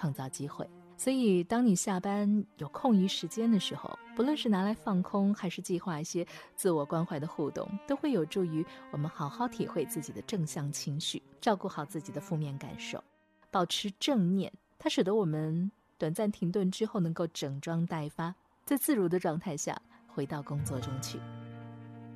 创造机会。所以当你下班有空余时间的时候，不论是拿来放空还是计划一些自我关怀的互动，都会有助于我们好好体会自己的正向情绪，照顾好自己的负面感受。保持正念，它使得我们短暂停顿之后能够整装待发，在自如的状态下回到工作中去。